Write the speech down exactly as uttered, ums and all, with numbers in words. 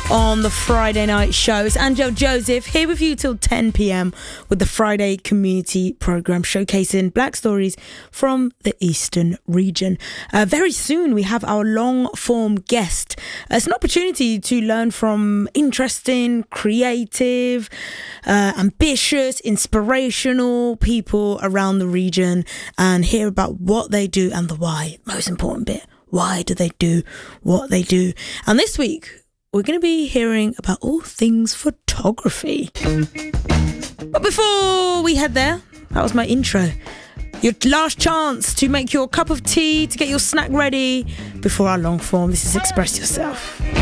on the Friday night show. It's Angel Joseph here with you till ten p.m. with the Friday Community Programme showcasing black stories from the Eastern region. Uh, very soon we have our long form guest. Uh, it's an opportunity to learn from interesting, creative, uh, ambitious, inspirational people around the region and hear about what they do and the why. Most important bit. Why do they do what they do? And this week, we're going to be hearing about all things photography. But before we head there, that was my intro. Your last chance to make your cup of tea, to get your snack ready before our long form. This is Express Yourself.